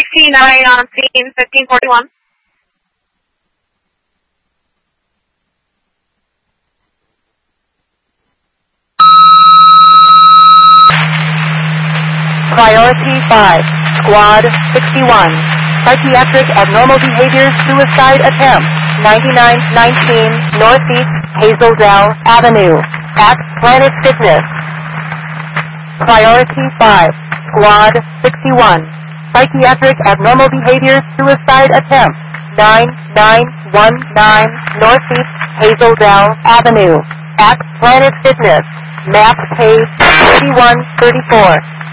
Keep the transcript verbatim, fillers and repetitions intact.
sixty-nine on scene, fifteen forty-one. Priority five, Squad sixty-one. Psychiatric abnormal behavior suicide attempt. ninety-nine nineteen Northeast Hazeldale Avenue. At Planet Fitness. Priority five, Squad sixty-one. Psychiatric abnormal behavior suicide attempt. nine nine one nine Northeast Hazeldale Avenue. At Planet Fitness. Map page thirty-one thirty-four.